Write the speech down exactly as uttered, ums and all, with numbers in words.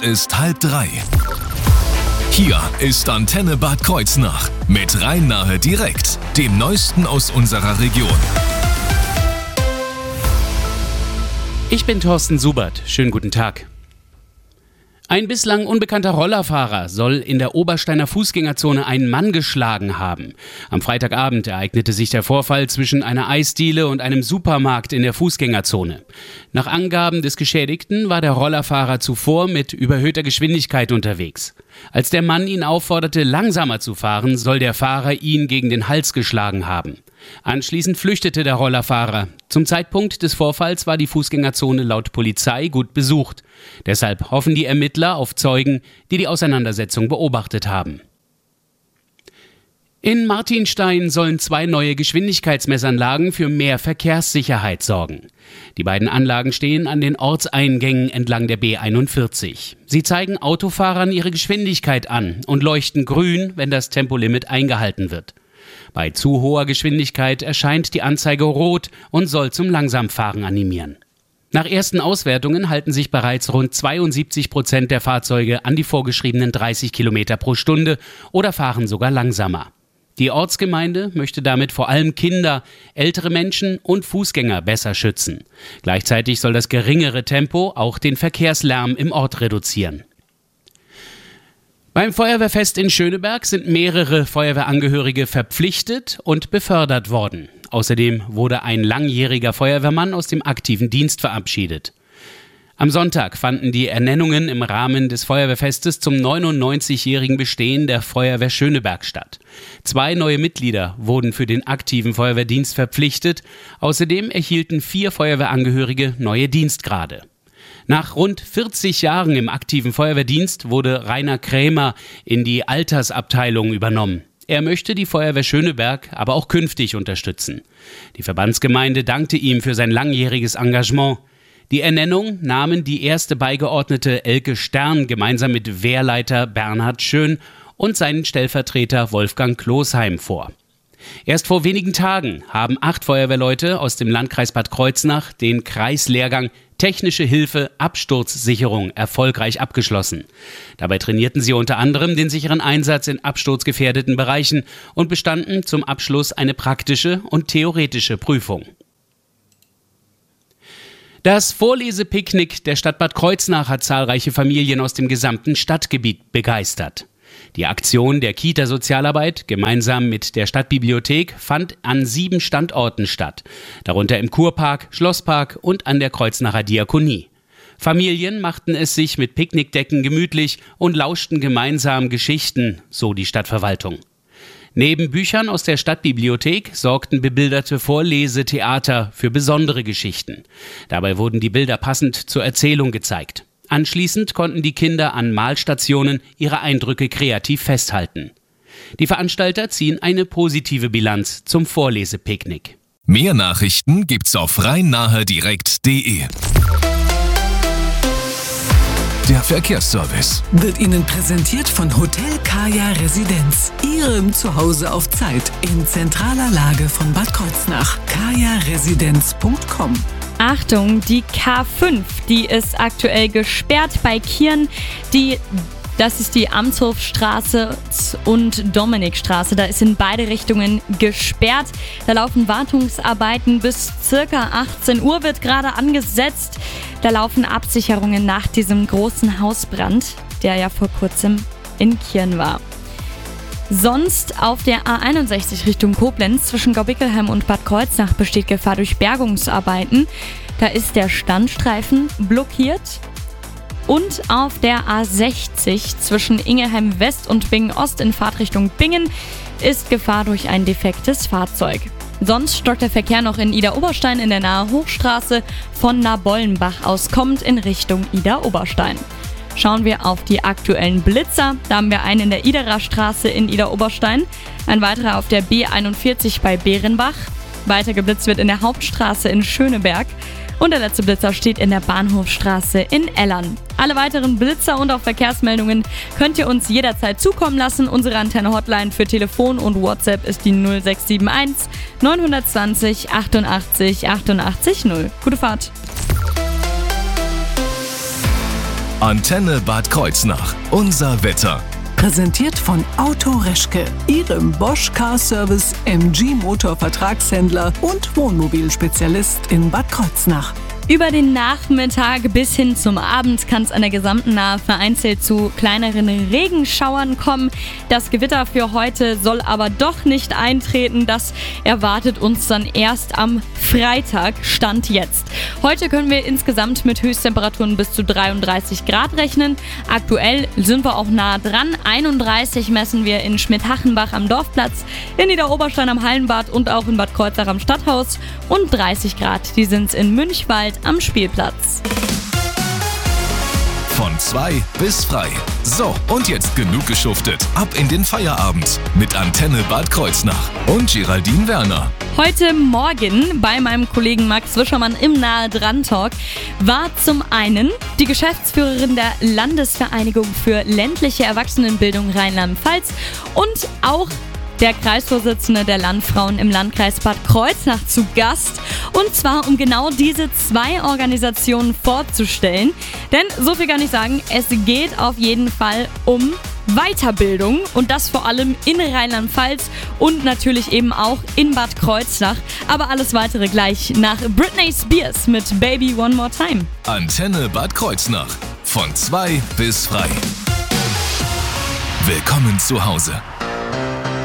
ist halb drei. Hier ist Antenne Bad Kreuznach mit Rhein-Nahe direkt, dem Neuesten aus unserer Region. Ich bin Thorsten Subert. Schönen guten Tag. Ein bislang unbekannter Rollerfahrer soll in der Obersteiner Fußgängerzone einen Mann geschlagen haben. Am Freitagabend ereignete sich der Vorfall zwischen einer Eisdiele und einem Supermarkt in der Fußgängerzone. Nach Angaben des Geschädigten war der Rollerfahrer zuvor mit überhöhter Geschwindigkeit unterwegs. Als der Mann ihn aufforderte, langsamer zu fahren, soll der Fahrer ihn gegen den Hals geschlagen haben. Anschließend flüchtete der Rollerfahrer. Zum Zeitpunkt des Vorfalls war die Fußgängerzone laut Polizei gut besucht. Deshalb hoffen die Ermittler auf Zeugen, die die Auseinandersetzung beobachtet haben. In Martinstein sollen zwei neue Geschwindigkeitsmessanlagen für mehr Verkehrssicherheit sorgen. Die beiden Anlagen stehen an den Ortseingängen entlang der B einundvierzig. Sie zeigen Autofahrern ihre Geschwindigkeit an und leuchten grün, wenn das Tempolimit eingehalten wird. Bei zu hoher Geschwindigkeit erscheint die Anzeige rot und soll zum Langsamfahren animieren. Nach ersten Auswertungen halten sich bereits rund zweiundsiebzig Prozent der Fahrzeuge an die vorgeschriebenen dreißig Kilometer pro Stunde oder fahren sogar langsamer. Die Ortsgemeinde möchte damit vor allem Kinder, ältere Menschen und Fußgänger besser schützen. Gleichzeitig soll das geringere Tempo auch den Verkehrslärm im Ort reduzieren. Beim Feuerwehrfest in Schöneberg sind mehrere Feuerwehrangehörige verpflichtet und befördert worden. Außerdem wurde ein langjähriger Feuerwehrmann aus dem aktiven Dienst verabschiedet. Am Sonntag fanden die Ernennungen im Rahmen des Feuerwehrfestes zum neunundneunzigjährigen Bestehen der Feuerwehr Schöneberg statt. Zwei neue Mitglieder wurden für den aktiven Feuerwehrdienst verpflichtet. Außerdem erhielten vier Feuerwehrangehörige neue Dienstgrade. Nach rund vierzig Jahren im aktiven Feuerwehrdienst wurde Rainer Krämer in die Altersabteilung übernommen. Er möchte die Feuerwehr Schöneberg aber auch künftig unterstützen. Die Verbandsgemeinde dankte ihm für sein langjähriges Engagement. Die Ernennung nahmen die erste Beigeordnete Elke Stern gemeinsam mit Wehrleiter Bernhard Schön und seinen Stellvertreter Wolfgang Klosheim vor. Erst vor wenigen Tagen haben acht Feuerwehrleute aus dem Landkreis Bad Kreuznach den Kreislehrgang Technische Hilfe Absturzsicherung erfolgreich abgeschlossen. Dabei trainierten sie unter anderem den sicheren Einsatz in absturzgefährdeten Bereichen und bestanden zum Abschluss eine praktische und theoretische Prüfung. Das Vorlesepicknick der Stadt Bad Kreuznach hat zahlreiche Familien aus dem gesamten Stadtgebiet begeistert. Die Aktion der Kita-Sozialarbeit gemeinsam mit der Stadtbibliothek fand an sieben Standorten statt, darunter im Kurpark, Schlosspark und an der Kreuznacher Diakonie. Familien machten es sich mit Picknickdecken gemütlich und lauschten gemeinsam Geschichten, so die Stadtverwaltung. Neben Büchern aus der Stadtbibliothek sorgten bebilderte Vorlesetheater für besondere Geschichten. Dabei wurden die Bilder passend zur Erzählung gezeigt. Anschließend konnten die Kinder an Malstationen ihre Eindrücke kreativ festhalten. Die Veranstalter ziehen eine positive Bilanz zum Vorlesepicknick. Mehr Nachrichten gibt's auf rhein-nahe direkt punkt de. Der Verkehrsservice wird Ihnen präsentiert von Hotel Kaya Residenz. Ihrem Zuhause auf Zeit in zentraler Lage von Bad Kreuznach. kaya residenz punkt com. Achtung, die K fünf, die ist aktuell gesperrt bei Kirn. Die, das ist die Amtshofstraße und Dominikstraße. Da ist in beide Richtungen gesperrt. Da laufen Wartungsarbeiten bis circa achtzehn Uhr wird gerade angesetzt. Da laufen Absicherungen nach diesem großen Hausbrand, der ja vor kurzem in Kirn war. Sonst auf der A einundsechzig Richtung Koblenz zwischen Gaubickelheim und Bad Kreuznach besteht Gefahr durch Bergungsarbeiten. Da ist der Standstreifen blockiert. Und auf der A sechzig zwischen Ingelheim West und Bingen Ost in Fahrtrichtung Bingen ist Gefahr durch ein defektes Fahrzeug. Sonst stockt der Verkehr noch in Idar-Oberstein in der Nahe Hochstraße von Nabollenbach aus kommt in Richtung Idar-Oberstein. Schauen wir auf die aktuellen Blitzer. Da haben wir einen in der Iderer Straße in Idar-Oberstein, ein weiterer auf der B einundvierzig bei Bärenbach. Weiter geblitzt wird in der Hauptstraße in Schöneberg. Und der letzte Blitzer steht in der Bahnhofstraße in Ellern. Alle weiteren Blitzer und auch Verkehrsmeldungen könnt ihr uns jederzeit zukommen lassen. Unsere Antenne-Hotline für Telefon und WhatsApp ist die null sechs sieben eins neun zwei null achtundachtzig achtundachtzig null. Gute Fahrt! Antenne Bad Kreuznach. Unser Wetter. Präsentiert von Auto Reschke, Ihrem Bosch Car Service M G Motor Vertragshändler und Wohnmobilspezialist in Bad Kreuznach. Über den Nachmittag bis hin zum Abend kann es an der gesamten Nahe vereinzelt zu kleineren Regenschauern kommen. Das Gewitter für heute soll aber doch nicht eintreten. Das erwartet uns dann erst am Freitag, Stand jetzt. Heute können wir insgesamt mit Höchsttemperaturen bis zu dreiunddreißig Grad rechnen. Aktuell sind wir auch nah dran. einunddreißig messen wir in Schmidhachenbach am Dorfplatz, in Niederoberstein am Hallenbad und auch in Bad Kreuznach am Stadthaus. Und dreißig Grad, die sind es in Münchwald am Spielplatz. Von zwei bis frei. So, und jetzt genug geschuftet. Ab in den Feierabend mit Antenne Bad Kreuznach und Geraldine Werner. Heute Morgen bei meinem Kollegen Max Wischermann im Nahe dran Talk war zum einen die Geschäftsführerin der Landesvereinigung für ländliche Erwachsenenbildung Rheinland-Pfalz und auch der Kreisvorsitzende der Landfrauen im Landkreis Bad Kreuznach zu Gast. Und zwar, um genau diese zwei Organisationen vorzustellen. Denn, so viel kann ich sagen, es geht auf jeden Fall um Weiterbildung und das vor allem in Rheinland-Pfalz und natürlich eben auch in Bad Kreuznach. Aber alles weitere gleich nach Britney Spears mit Baby One More Time. Antenne Bad Kreuznach. Von zwei bis frei. Willkommen zu Hause.